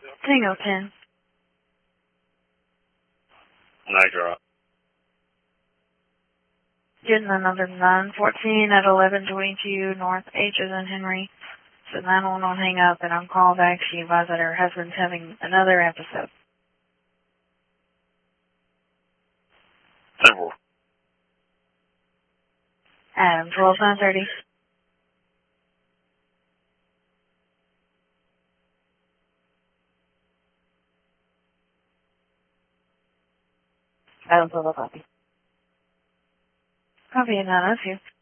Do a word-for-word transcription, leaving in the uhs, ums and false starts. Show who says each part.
Speaker 1: Tango ten.
Speaker 2: Niagara.
Speaker 1: Getting another nine fourteen at eleven twenty-two North H as in Henry. So nine one one hang up and on call back. She advised that her husband's having another episode.
Speaker 2: Several.
Speaker 1: Adam, twelve nine thirty. Adam, twelve copy. Copy, and nine oh two.